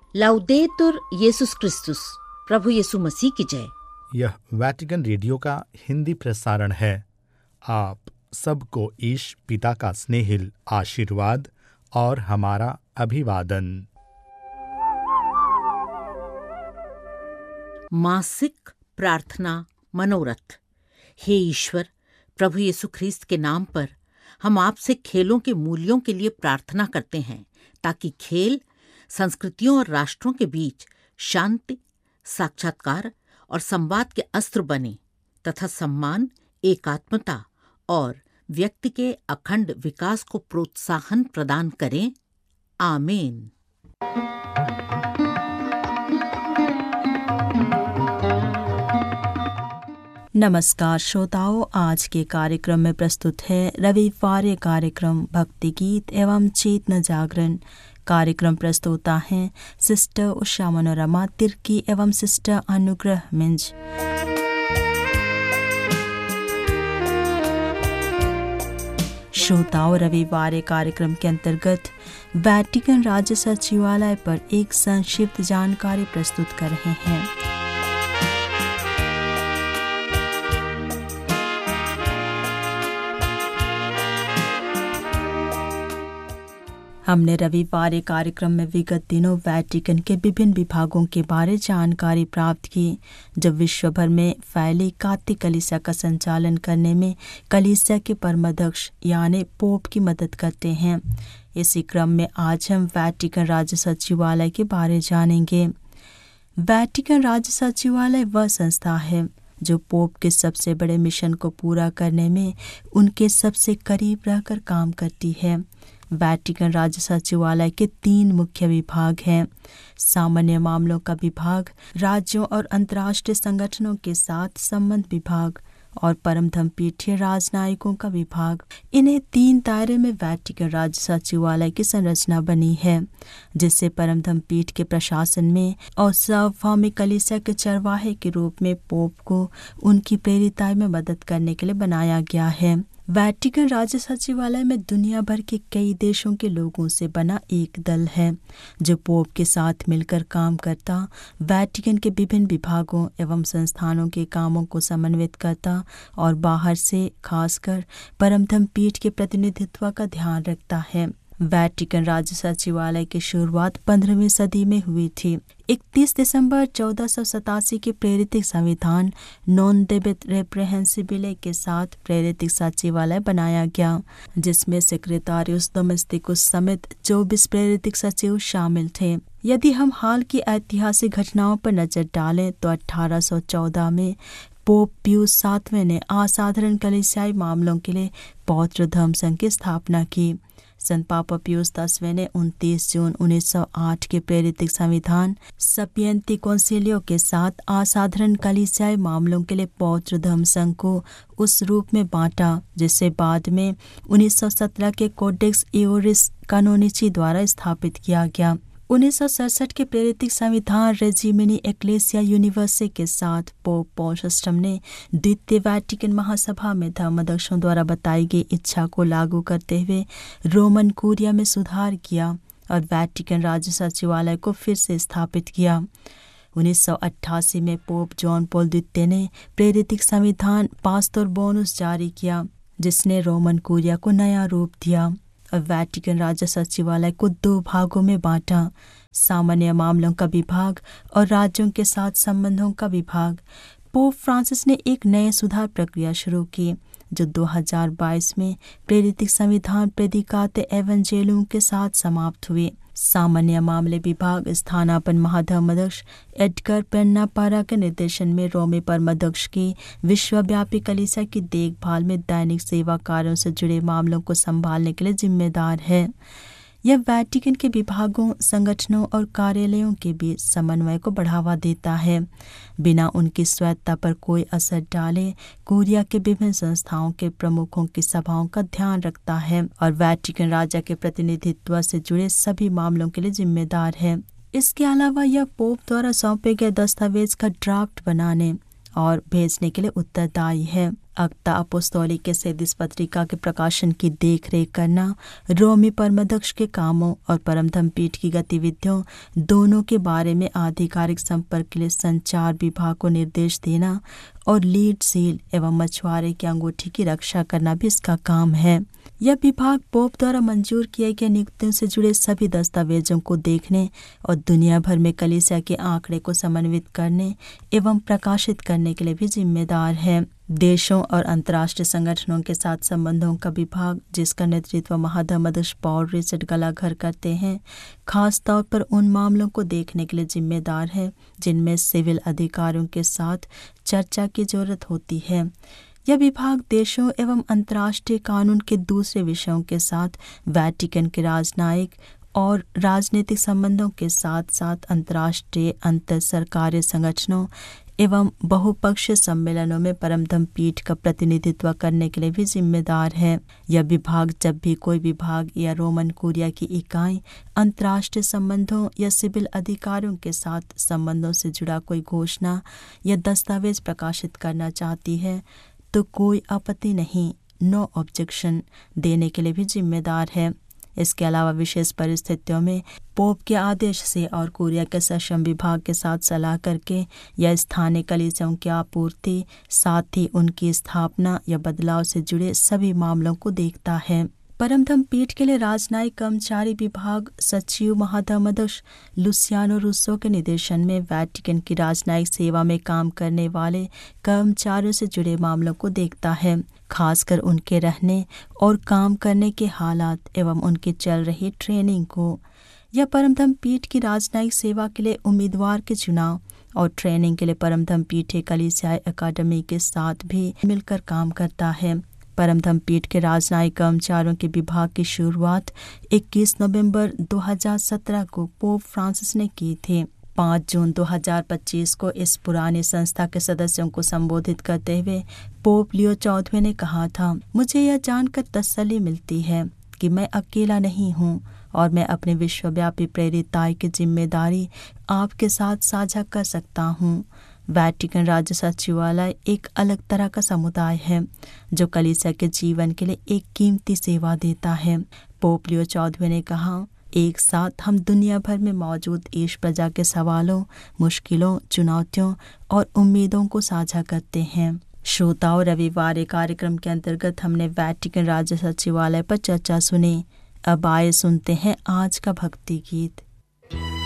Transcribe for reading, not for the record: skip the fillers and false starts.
लाउदेतुर येसुस क्रिस्तुस, प्रभु यीशु मसीह की जय। यह वैटिकन रेडियो का हिंदी प्रसारण है। आप सबको ईश पिता का स्नेहिल आशीर्वाद और हमारा अभिवादन। मासिक प्रार्थना मनोरथ। हे ईश्वर, प्रभु यीशु ख्रीस्त के नाम पर हम आपसे खेलों के मूल्यों के लिए प्रार्थना करते हैं, ताकि खेल संस्कृतियों और राष्ट्रों के बीच शांति, साक्षात्कार और संवाद के अस्त्र बने तथा सम्मान, एकात्मता और व्यक्ति के अखंड विकास को प्रोत्साहन प्रदान करें। आमीन। नमस्कार श्रोताओं, आज के कार्यक्रम में प्रस्तुत है रविवार कार्यक्रम भक्ति गीत एवं चेतना जागरण। कार्यक्रम प्रस्तुता हैं सिस्टर उषा मनोरमा तिर्की एवं सिस्टर अनुग्रह मिंज। श्रोताओं, रविवार कार्यक्रम के अंतर्गत वैटिकन राज्य सचिवालय पर एक संक्षिप्त जानकारी प्रस्तुत कर रहे हैं। हमने रविवार कार्यक्रम में विगत दिनों वैटिकन के विभिन्न विभागों के बारे जानकारी प्राप्त की, जब विश्व भर में फैली कातिक कलीसिया का संचालन करने में कलीसिया के परमाध्यक्ष यानी पोप की मदद करते हैं। इसी क्रम में आज हम वैटिकन राज्य सचिवालय के बारे जानेंगे। वैटिकन राज्य सचिवालय वह संस्था है जो पोप के सबसे बड़े मिशन को पूरा करने में उनके सबसे करीब रहकर काम करती है। वैटिकन राज्य सचिवालय के 3 मुख्य विभाग हैं: सामान्य मामलों का विभाग, राज्यों और अंतर्राष्ट्रीय संगठनों के साथ संबंध विभाग और परम धर्मपीठीय राजनयिकों का विभाग। इन्हें 3 दायरे में वैटिकन राज्य सचिवालय की संरचना बनी है, जिससे परम धर्मपीठ के प्रशासन में और सार्वभौमिक कलीसिया के चरवाहे के रूप में पोप को उनकी प्रेरिताई में मदद करने के लिए बनाया गया है। वैटिकन राज्य सचिवालय में दुनिया भर के कई देशों के लोगों से बना एक दल है, जो पोप के साथ मिलकर काम करता, वैटिकन के विभिन्न विभागों एवं संस्थानों के कामों को समन्वित करता और बाहर से खासकर परम धर्मपीठ के प्रतिनिधित्व का ध्यान रखता है। वैटिकन राज्य सचिवालय की शुरुआत 15वीं सदी में हुई थी। 31 दिसंबर 1487 के प्रेरित संविधान नॉन डेबिट रेप्रेहेंसिबिले के साथ प्रेरित सचिवालय बनाया गया, जिसमें सेक्रेटारियस डोमेस्टिकुस समेत 24 प्रेरित सचिव शामिल थे। यदि हम हाल की ऐतिहासिक घटनाओं पर नजर डालें तो 1814 में पोप पियुस 7वें ने असाधारण कलीसियाई मामलों के लिए पौत्र धर्म संघ की स्थापना की। संत पापा पियुस 10वें ने 29 जून 1908 के प्रेरित संविधान सपियंती कौंसिलियों के साथ असाधारण कलीसियाई मामलों के लिए पौत्र धर्म संघ को उस रूप में बांटा, जिसे बाद में 1917 के कोडेक्स इओरिस कानोनिची द्वारा स्थापित किया गया। 1967 के प्रेरित संविधान रेजिमिनी एक्लेसिया यूनिवर्से के साथ पोप पॉल VI ने द्वितीय वैटिकन महासभा में धर्माध्यक्षों द्वारा बताई गई इच्छा को लागू करते हुए रोमन कुरिया में सुधार किया और वैटिकन राज्य सचिवालय को फिर से स्थापित किया। 1988 में पोप जॉन पॉल द्वितीय ने प्रेरित संविधान पास्टोर बोनस जारी किया, जिसने रोमन कुरिया को नया रूप दिया और वैटिकन राज्य सचिवालय को 2 भागों में बांटा: सामान्य मामलों का विभाग और राज्यों के साथ संबंधों का विभाग। पोप फ्रांसिस ने एक नए सुधार प्रक्रिया शुरू की, जो 2022 में प्रेरित संविधान प्रेदिकाते एवंजेलियम के साथ समाप्त हुए। सामान्य मामले विभाग स्थानापन्न महाधर्माध्यक्ष एडगर पेन्नापारा के निर्देशन में रोमी परमाध्यक्ष की विश्वव्यापी कलीसिया की देखभाल में दैनिक सेवा कार्यों से जुड़े मामलों को संभालने के लिए जिम्मेदार है। यह वैटिकन के विभागों, संगठनों और कार्यालयों के बीच समन्वय को बढ़ावा देता है, बिना उनकी स्वायत्तता पर कोई असर डाले कुरिया के विभिन्न संस्थाओं के प्रमुखों की सभाओं का ध्यान रखता है और वैटिकन राजा के प्रतिनिधित्व से जुड़े सभी मामलों के लिए जिम्मेदार है। इसके अलावा यह पोप द्वारा सौंपे गए दस्तावेज का ड्राफ्ट बनाने और भेजने के लिए उत्तरदायी है। अक्ता अपोस्तोलिक के सेदिस पत्रिका के प्रकाशन की देखरेख करना, रोमी परमदक्ष के कामों और परमधम पीठ की गतिविधियों दोनों के बारे में आधिकारिक संपर्क के लिए संचार विभाग को निर्देश देना और लीड सील एवं मछुआरे की अंगूठी की रक्षा करना भी इसका काम है। यह विभाग पोप द्वारा मंजूर किए गए नियुक्तियों से जुड़े सभी दस्तावेजों को देखने और दुनिया भर में कलीसिया के आंकड़े को समन्वित करने एवं प्रकाशित करने के लिए भी जिम्मेदार है। देशों और अंतर्राष्ट्रीय संगठनों के साथ संबंधों का विभाग, जिसका नेतृत्व महाधर्मदक्ष पॉल रिचर्ड गलाघर करते हैं, खास तौर पर उन मामलों को देखने के लिए जिम्मेदार है जिनमें सिविल अधिकारियों के साथ चर्चा की जरूरत होती है। यह विभाग देशों एवं अंतर्राष्ट्रीय कानून के दूसरे विषयों के साथ वेटिकन के राजनयिक और राजनीतिक संबंधों के साथ साथ अंतर्राष्ट्रीय अंतर सरकारी संगठनों एवं बहुपक्षीय सम्मेलनों में परमधम पीठ का प्रतिनिधित्व करने के लिए भी जिम्मेदार है। यह विभाग जब भी कोई विभाग या रोमन कुरिया की इकाई अंतर्राष्ट्रीय संबंधों या सिविल अधिकारियों के साथ संबंधों से जुड़ा कोई घोषणा या दस्तावेज प्रकाशित करना चाहती है तो कोई आपत्ति नहीं, नो ऑब्जेक्शन देने के लिए भी जिम्मेदार है। इसके अलावा विशेष परिस्थितियों में पोप के आदेश से और कुरिया के सक्षम विभाग के साथ सलाह करके या स्थानीय कलीसियाओं की आपूर्ति, साथ ही उनकी स्थापना या बदलाव से जुड़े सभी मामलों को देखता है। परमधम पीठ के लिए राजनयिक कर्मचारी विभाग सचिव महाधर्मदक्ष लुसियानो रूसो के निर्देशन में वेटिकन की राजनयिक सेवा में काम करने वाले कर्मचारियों से जुड़े मामलों को देखता है, खासकर उनके रहने और काम करने के हालात एवं उनकी चल रही ट्रेनिंग को। यह परमधम पीठ की राजनयिक सेवा के लिए उम्मीदवार के चुनाव और ट्रेनिंग के लिए परमधम पीठ कलीसियाई अकादमी के साथ भी मिलकर काम करता है। परमधम पीठ के राजनयिक कर्मचारियों के विभाग की शुरुआत 21 नवंबर 2017 को पोप फ्रांसिस ने की थी। 5 जून 2025 को इस पुरानी संस्था के सदस्यों को संबोधित करते हुए पोप लियो 14वें ने कहा था, मुझे यह जानकर तसल्ली मिलती है कि मैं अकेला नहीं हूँ और मैं अपनी विश्वव्यापी प्रेरिताई की जिम्मेदारी आपके साथ साझा कर सकता हूँ। वेटिकन राज्य सचिवालय एक अलग तरह का समुदाय है जो कलीसिया के जीवन के लिए एक कीमती सेवा देता है। पोप लियो 14वें ने कहा, एक साथ हम दुनिया भर में मौजूद ईश प्रजा के सवालों, मुश्किलों, चुनौतियों और उम्मीदों को साझा करते हैं। श्रोताओं, रविवार कार्यक्रम के अंतर्गत हमने वेटिकन राज्य सचिवालय पर चर्चा सुनी। अब आए सुनते हैं आज का भक्ति गीत।